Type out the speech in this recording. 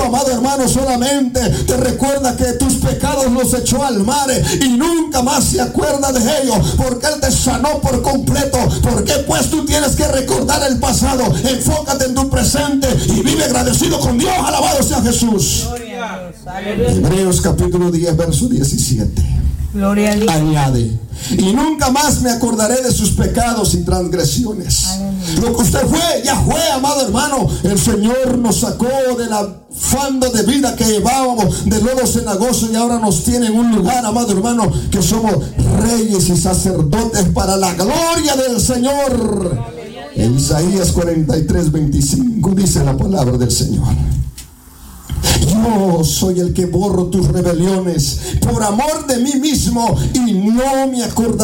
amado hermano, solamente te recuerda que tus pecados los echó al mar y nunca más se acuerda de ellos, porque Él te sanó por completo. ¿Por qué pues tú tienes que recordar el pasado? Enfócate en tu presente y vive agradecido con Dios. Alabado sea Jesús. Hebreos capítulo 10 verso 17. Gloria a Dios. Añade: y nunca más me acordaré de sus pecados y transgresiones. Lo que usted fue, ya fue, amado hermano. El Señor nos sacó de la fanda de vida que llevábamos, de lodo cenagoso, y ahora nos tiene en un lugar, amado hermano, que somos reyes y sacerdotes para la gloria del Señor. En Isaías 43:25 dice la palabra del Señor: yo soy el que borro tus rebeliones por amor de mí mismo, y no me acordaré